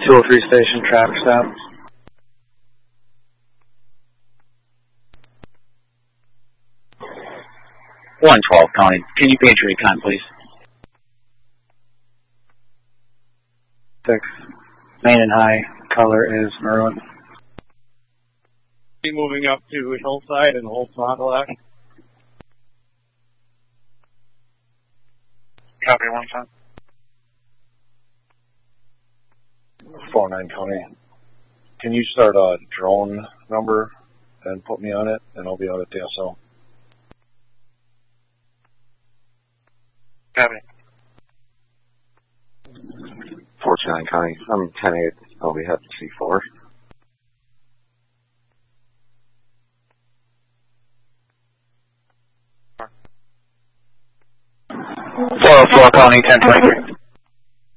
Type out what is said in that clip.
203 station, traffic stop. 112 County. Can you page recon, please? 6. Main and high. Color is maroon. Moving up to Hillside and hold throttle act. Copy, 1 time. 49 County. Can you start a drone number and put me on it, and I'll be out at DSL. Copy. 49 County. I'm 10-8. I'll be heading C4. County, 1023.